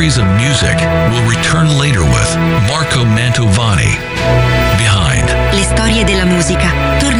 Stories of Music will return later with Marco Mantovani. Behind. Le storie della musica tornano